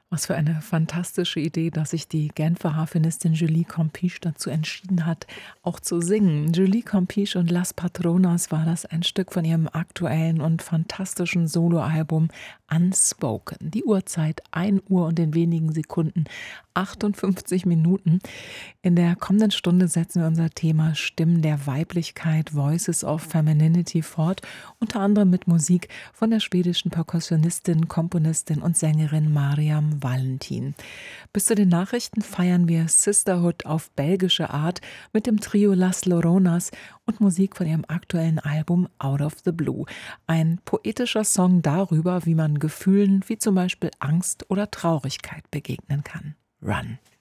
Was für eine fantastische Idee, dass sich die Genfer Harfenistin Julie Compiche dazu entschieden hat, auch zu singen. Julie Compiche und Las Patronas war das ein Stück von ihrem aktuellen und fantastischen Soloalbum Unspoken. Die Uhrzeit 1 Uhr und in wenigen Sekunden 58 Minuten. In der kommenden Stunde setzen wir unser Thema Stimmen der Weiblichkeit, Voices of Femininity fort, unter anderem mit Musik von der schwedischen Perkussionistin, Komponistin und Sängerin Mariam Valentin. Bis zu den Nachrichten feiern wir Sisterhood auf belgische Art mit dem Trio Las Loronas und Musik von ihrem aktuellen Album Out of the Blue. Ein poetischer Song darüber, wie man Gefühlen wie zum Beispiel Angst oder Traurigkeit begegnen kann. Run.